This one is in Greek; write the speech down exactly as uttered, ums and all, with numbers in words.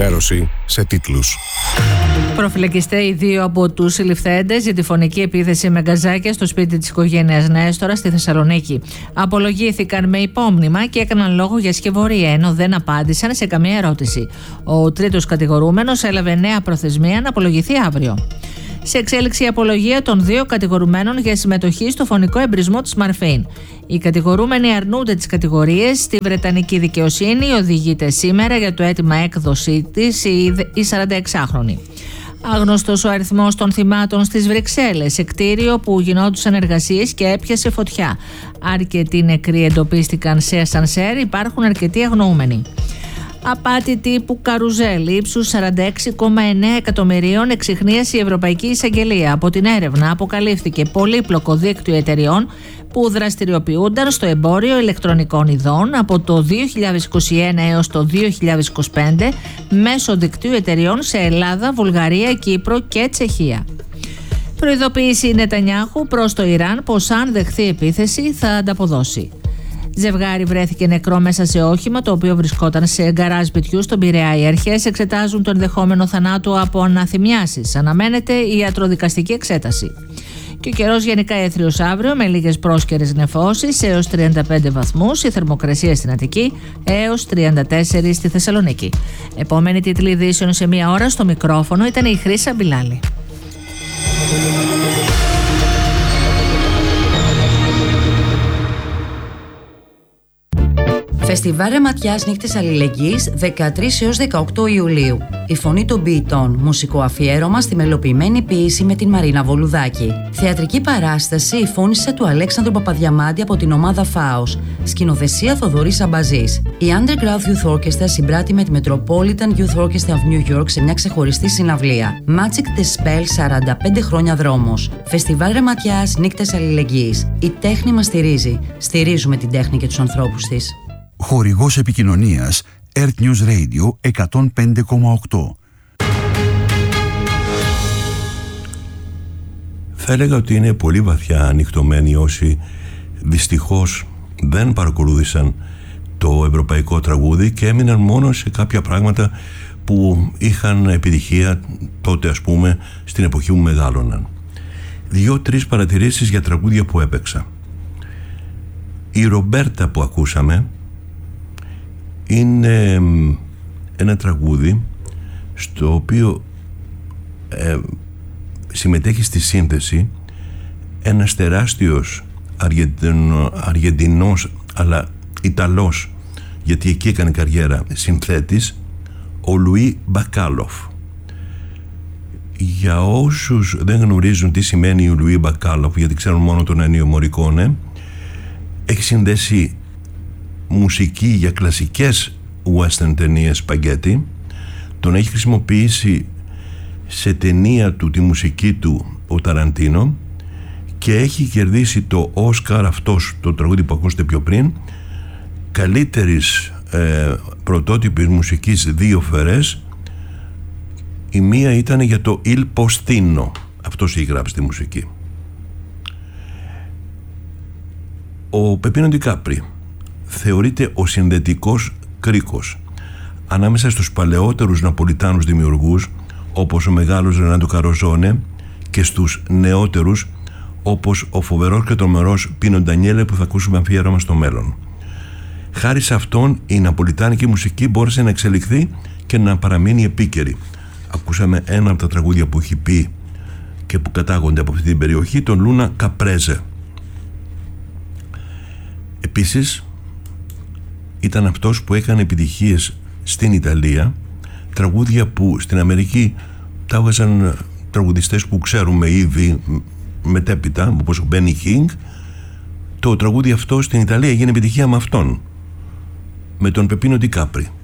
ενημέρωση σε τίτλους. Προφυλακιστέ οι δύο από τους συλληφθέντες για τη φωνική επίθεση με γκαζάκια στο σπίτι της οικογένειας Νέστορα στη Θεσσαλονίκη. Απολογήθηκαν με υπόμνημα και έκαναν λόγο για σκευωρία, ενώ δεν απάντησαν σε καμία ερώτηση. Ο τρίτος κατηγορούμενος έλαβε νέα προθεσμία να απολογηθεί αύριο. Σε εξέλιξη η απολογία των δύο κατηγορουμένων για συμμετοχή στο φωνικό εμπρισμό της Μαρφίν. Οι κατηγορούμενοι αρνούνται τις κατηγορίες. Στη Βρετανική δικαιοσύνη οδηγείται σήμερα για το αίτημα έκδοσή της η σαρανταεξάχρονη. Άγνωστος ο αριθμός των θυμάτων στις Βρυξέλλες, σε κτίριο που γινόντουσαν εργασίες και έπιασε φωτιά. Αρκετοί νεκροί εντοπίστηκαν σε ασανσέρ, υπάρχουν αρκετοί αγνοούμενοι. Απάτη τύπου καρουζέλ ύψους σαράντα έξι κόμμα εννέα εκατομμυρίων εξιχνίασε η Ευρωπαϊκή Εισαγγελία. Από την έρευνα αποκαλύφθηκε πολύπλοκο δίκτυο εταιριών που δραστηριοποιούνταν στο εμπόριο ηλεκτρονικών ειδών από το δύο χιλιάδες είκοσι ένα έως το δύο χιλιάδες είκοσι πέντε μέσω δικτύου εταιριών σε Ελλάδα, Βουλγαρία, Κύπρο και Τσεχία. Προειδοποίηση Νετανιάχου προς το Ιράν πως αν δεχθεί επίθεση θα ανταποδώσει. Ζευγάρι βρέθηκε νεκρό μέσα σε όχημα το οποίο βρισκόταν σε γκαράζ σπιτιού στον Πειραιά. Οι αρχές εξετάζουν το ενδεχόμενο θανάτου από αναθυμιάσεις. Αναμένεται η ιατροδικαστική εξέταση. Και ο καιρός γενικά έθριος αύριο με λίγες πρόσκαιρες νεφώσεις έως τριάντα πέντε βαθμούς, η θερμοκρασία στην Αττική έως τριάντα τέσσερα στη Θεσσαλονίκη. Επόμενη τίτλη ειδήσεων σε μία ώρα, στο μικρόφωνο ήταν η Χρύσα Μπιλάλη. Φεστιβάλ Ρεματιάς Νύχτες Αλληλεγγύης δεκατρείς έως δεκαοκτώ Ιουλίου. Η φωνή των ποιητών. Μουσικό αφιέρωμα στη μελοποιημένη ποίηση με την Μαρίνα Βολουδάκη. Θεατρική παράσταση Η Φώνισσα του Αλέξανδρου Παπαδιαμάντη από την ομάδα Φάος. Σκηνοθεσία Θοδωρής Αμπαζής. Η Underground Youth Orchestra συμπράττει με τη Metropolitan Youth Orchestra of New York σε μια ξεχωριστή συναυλία. Magic the Spell σαράντα πέντε χρόνια δρόμος. Φεστιβάλ Ρεματιάς Νύχτες Αλληλεγγύης. Η τέχνη μας στηρίζει. Στηρίζουμε την τέχνη και τους ανθρώπους της. Χορηγός επικοινωνίας Earth News Radio εκατόν πέντε κόμμα οκτώ. Θα έλεγα ότι είναι πολύ βαθιά ανοιχτωμένοι όσοι δυστυχώς δεν παρακολούθησαν το ευρωπαϊκό τραγούδι και έμειναν μόνο σε κάποια πράγματα που είχαν επιτυχία τότε, ας πούμε, στην εποχή που μεγάλωναν. Δύο-τρεις παρατηρήσεις για τραγούδια που έπαιξα. Η Ρομπέρτα που ακούσαμε είναι ένα τραγούδι στο οποίο ε, συμμετέχει στη σύνθεση ένας τεράστιος Αργεντινο, Αργεντινός αλλά Ιταλός, γιατί εκεί έκανε καριέρα, συνθέτης, ο Λουί Μπακάλοφ. Για όσους δεν γνωρίζουν τι σημαίνει ο Λουί Μπακάλοφ, γιατί ξέρουν μόνο τον Ένιο Μωρικόνε, έχει συνδέσει μουσική για κλασικές western ταινίες σπαγκέτι, τον έχει χρησιμοποιήσει σε ταινία του τη μουσική του ο Ταραντίνο και έχει κερδίσει το Όσκαρ, αυτός το τραγούδι που ακούσατε πιο πριν, καλύτερης ε, πρωτότυπης μουσικής δύο φορές. Η μία ήταν για το Il Postino, αυτός έχει γράψει τη μουσική. Ο Πεπίνο Ντικάπρι θεωρείται ο συνδετικός κρίκος ανάμεσα στους παλαιότερους Ναπολιτάνους δημιουργούς όπως ο μεγάλος Ρενάντο Καροζόνε και στους νεότερους όπως ο φοβερός και τρομερός Πίνο Ντανιέλε που θα ακούσουμε αφιέρωμα στο μέλλον. Χάρη σε αυτόν η ναπολιτάνικη μουσική μπόρεσε να εξελιχθεί και να παραμείνει επίκαιρη. Ακούσαμε ένα από τα τραγούδια που έχει πει και που κατάγονται από αυτή την περιοχή, τον Λούνα Καπρέζε. Επίσης ήταν αυτός που έκανε επιτυχίες στην Ιταλία, τραγούδια που στην Αμερική τα έβγαζαν τραγουδιστές που ξέρουμε ήδη μετέπειτα, όπως ο Μπένι Χίνγκ. Το τραγούδι αυτό στην Ιταλία έγινε επιτυχία με αυτόν, με τον Πεπίνο Ντικάπρι.